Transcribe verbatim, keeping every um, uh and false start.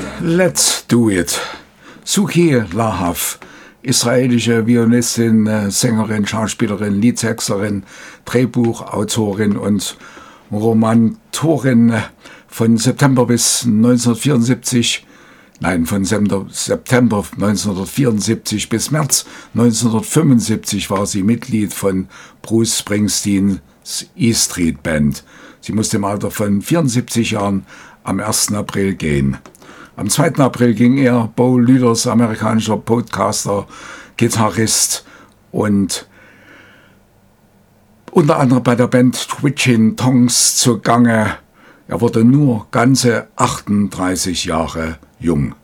Let's do it. Suki Lahav, israelische Violinistin, Sängerin, Schauspielerin, Liedtexterin, Drehbuchautorin und Romantorin von September bis neunzehnhundertvierundsiebzig, nein, von September neunzehnhundertvierundsiebzig bis März neunzehnhundertfünfundsiebzig war sie Mitglied von Bruce Springsteens E Street Band. Sie musste im Alter von vierundsiebzig Jahren am ersten April gehen. Am zweiten April ging er, Bo Lüders, amerikanischer Podcaster, Gitarrist und unter anderem bei der Band Twitchin' Tongues zugange. Er wurde nur ganze achtunddreißig Jahre jung.